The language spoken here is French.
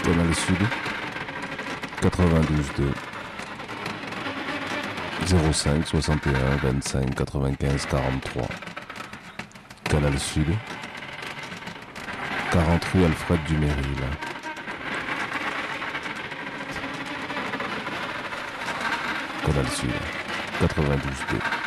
Canal Sud 92.2 05 61 25 95 43. Canal Sud 40 rue Alfred Duméryl. Canal Sud 92.2